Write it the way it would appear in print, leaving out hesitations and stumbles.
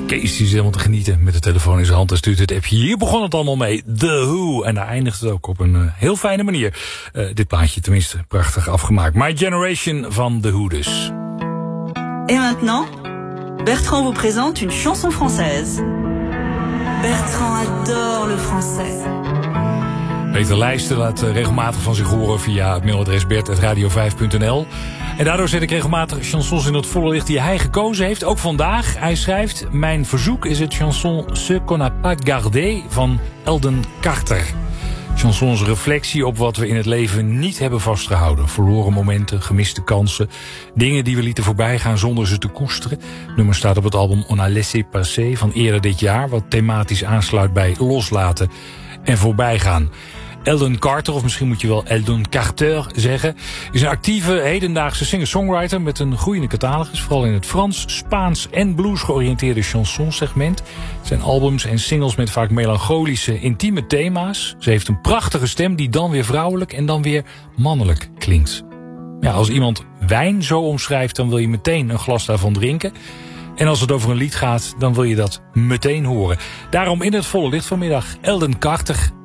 Kees die zit helemaal te genieten met de telefoon in zijn hand en stuurt het appje. Hier begon het allemaal mee, The Who. En daar eindigt het ook op een heel fijne manier. Dit plaatje tenminste, prachtig afgemaakt. My Generation van The Who dus. Et maintenant, Bertrand vous présente une chanson française. Bertrand adore le français. Peter Leijsten laat regelmatig van zich horen via het mailadres bert@radio5.nl. En daardoor zet ik regelmatig chansons in het volle licht die hij gekozen heeft. Ook vandaag. Hij schrijft: mijn verzoek is het chanson Ce qu'on n'a pas gardé van Eldon Carter. Chansons reflectie op wat we in het leven niet hebben vastgehouden. Verloren momenten, gemiste kansen. Dingen die we lieten voorbijgaan zonder ze te koesteren. Het nummer staat op het album On a laissé passer van eerder dit jaar. Wat thematisch aansluit bij loslaten en voorbijgaan. Eldon Carter, of misschien moet je wel Eldon Carter zeggen, is een actieve hedendaagse singer-songwriter met een groeiende catalogus, vooral in het Frans, Spaans en blues georiënteerde chansonsegment. Het zijn albums en singles met vaak melancholische, intieme thema's. Ze heeft een prachtige stem die dan weer vrouwelijk en dan weer mannelijk klinkt. Ja, als iemand wijn zo omschrijft, dan wil je meteen een glas daarvan drinken. En als het over een lied gaat, dan wil je dat meteen horen. Daarom in het volle licht vanmiddag Eldon Carter.